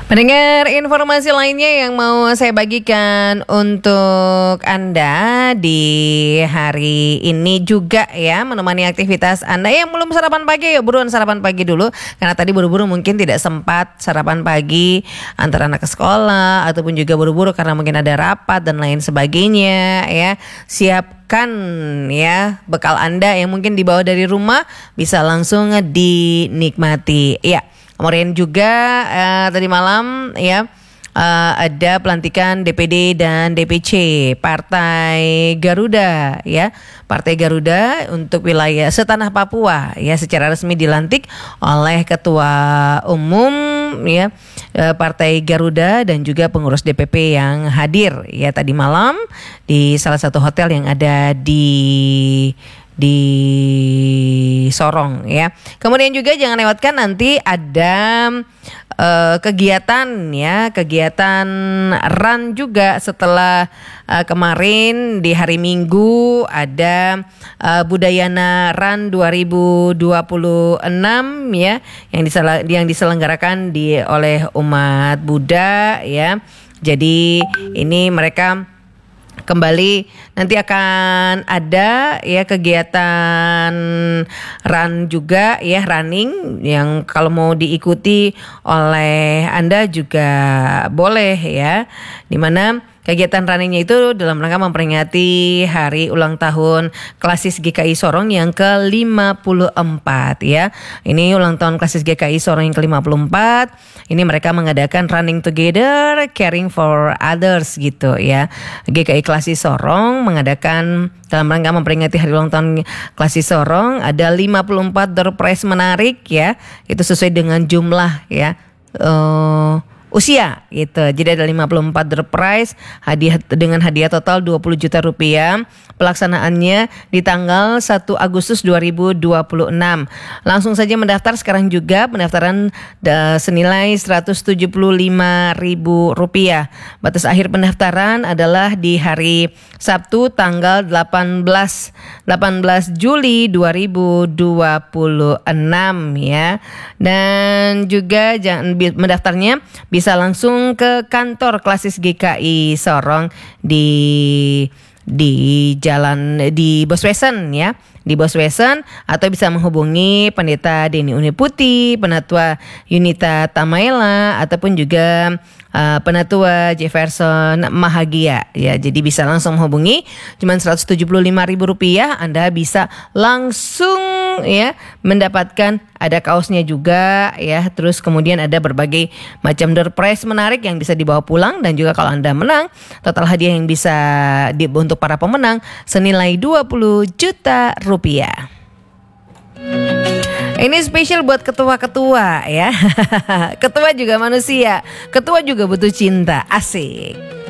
Mendengar informasi lainnya yang mau saya bagikan untuk Anda di hari ini juga ya, menemani aktivitas Anda yang belum sarapan pagi, ya buruan sarapan pagi dulu karena tadi buru-buru mungkin tidak sempat sarapan pagi antara anak ke sekolah ataupun juga buru-buru karena mungkin ada rapat dan lain sebagainya ya. Siapkan ya bekal Anda yang mungkin dibawa dari rumah bisa langsung dinikmati ya. Kemudian juga tadi malam ya ada pelantikan DPD dan DPC Partai Garuda ya. Partai Garuda untuk wilayah setanah Papua ya secara resmi dilantik oleh Ketua Umum ya Partai Garuda dan juga pengurus DPP yang hadir ya tadi malam di salah satu hotel yang ada di Sorong ya. Kemudian juga jangan lewatkan nanti ada kegiatan run juga setelah kemarin di hari Minggu ada Budayana Run 2026 ya yang diselenggarakan oleh umat Buddha ya. Jadi ini mereka kembali nanti akan ada ya kegiatan run juga ya, running yang kalau mau diikuti oleh Anda juga boleh ya, dimana kegiatan runningnya itu dalam rangka memperingati hari ulang tahun Klasis GKI Sorong yang ke-54 ya. Ini ulang tahun Klasis GKI Sorong yang ke-54. Ini mereka mengadakan running together, caring for others gitu ya. GKI Klasis Sorong mengadakan dalam rangka memperingati hari ulang tahun Klasis Sorong ada 54 door prize menarik ya. Itu sesuai dengan jumlah ya. Usia gitu. Jadi ada 54 door prize hadiah dengan hadiah total 20 juta rupiah. Pelaksanaannya di tanggal 1 Agustus 2026. Langsung saja mendaftar sekarang juga. Pendaftaran senilai Rp175.000. Batas akhir pendaftaran adalah di hari Sabtu tanggal 18 Juli 2026 ya. Dan juga jangan mendaftarnya bisa langsung ke kantor Klasis GKI Sorong di jalan di Boswesen ya, di Boswesen, atau bisa menghubungi Pendeta Denny Uniputi, Penatua Yunita Tamaela, ataupun juga Penatua Jefferson Mahagia ya. Jadi bisa langsung menghubungi, cuman Rp175.000 Anda bisa langsung ya mendapatkan, ada kaosnya juga ya, terus kemudian ada berbagai macam door prize menarik yang bisa dibawa pulang, dan juga kalau Anda menang, total hadiah yang bisa untuk para pemenang senilai Rp20 juta. Ini spesial buat ketua-ketua ya. Ketua juga manusia, ketua juga butuh cinta, asik.